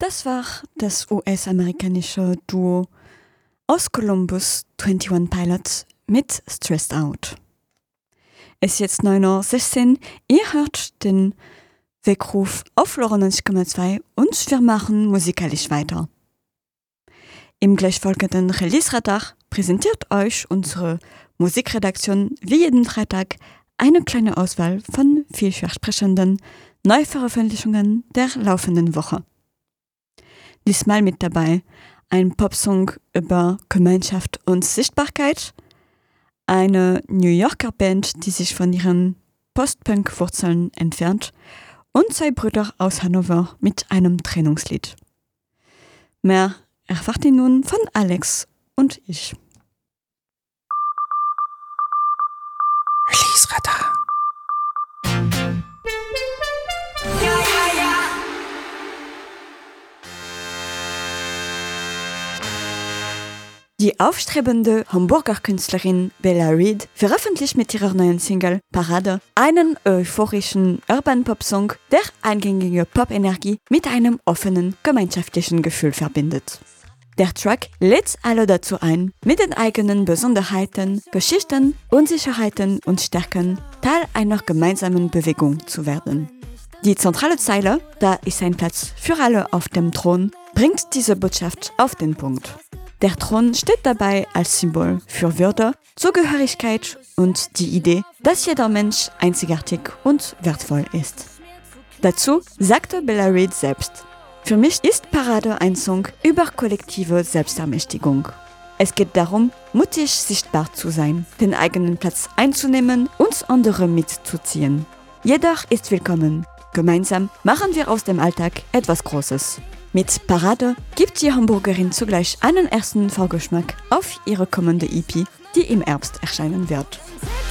Das war das US-amerikanische Duo aus Columbus 21 Pilots mit Stressed Out. Es ist jetzt 9:16 Uhr, ihr hört den Weckruf auf 90,2 und wir machen musikalisch weiter. Im gleichfolgenden Release-Radar präsentiert euch unsere Musikredaktion wie jeden Freitag eine kleine Auswahl von vielversprechenden Neuveröffentlichungen der laufenden Woche. Diesmal mit dabei ein Popsong über Gemeinschaft und Sichtbarkeit, eine New Yorker Band, die sich von ihren Post-Punk-Wurzeln entfernt und zwei Brüder aus Hannover mit einem Trennungslied. Mehr erfahrt ihr nun von Alex und ich. Release-Radar. Die aufstrebende Hamburger Künstlerin Bella Reed veröffentlicht mit ihrer neuen Single Parade einen euphorischen Urban-Pop-Song, der eingängige Pop-Energie mit einem offenen, gemeinschaftlichen Gefühl verbindet. Der Track lädt alle dazu ein, mit den eigenen Besonderheiten, Geschichten, Unsicherheiten und Stärken Teil einer gemeinsamen Bewegung zu werden. Die zentrale Zeile, da ist ein Platz für alle auf dem Thron, bringt diese Botschaft auf den Punkt. Der Thron steht dabei als Symbol für Würde, Zugehörigkeit und die Idee, dass jeder Mensch einzigartig und wertvoll ist. Dazu sagte Bella Reed selbst: Für mich ist Parade ein Song über kollektive Selbstermächtigung. Es geht darum, mutig sichtbar zu sein, den eigenen Platz einzunehmen und andere mitzuziehen. Jeder ist willkommen. Gemeinsam machen wir aus dem Alltag etwas Großes. Mit Parade gibt die Hamburgerin zugleich einen ersten Vorgeschmack auf ihre kommende EP, die im Herbst erscheinen wird.